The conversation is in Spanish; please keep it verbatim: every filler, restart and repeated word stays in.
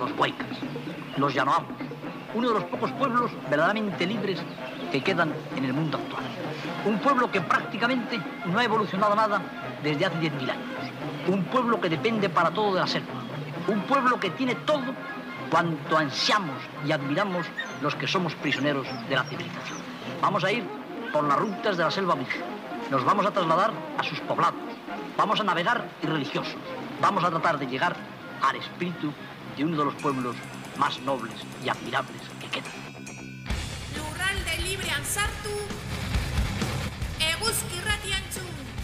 los huaycas, los yanoamos, uno de los pocos pueblos verdaderamente libres que quedan en el mundo actual. Un pueblo que prácticamente no ha evolucionado nada desde hace diez mil años. Un pueblo que depende para todo de la selva. Un pueblo que tiene todo cuanto ansiamos y admiramos los que somos prisioneros de la civilización. Vamos a ir por las rutas de la selva virgen. Nos vamos a trasladar a sus poblados. Vamos a navegar irreligiosos. Vamos a tratar de llegar al espíritu de uno de los pueblos más nobles y admirables que quedan. Lurralde libre ansartu, eguzki irratian